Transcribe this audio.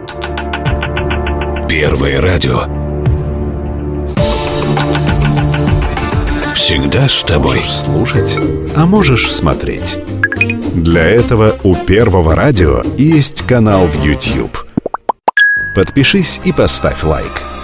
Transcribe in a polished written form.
Первое радио. Всегда с тобой. Можешь слушать, а можешь смотреть. Для этого у Первого радио есть канал в YouTube. Подпишись и поставь лайк.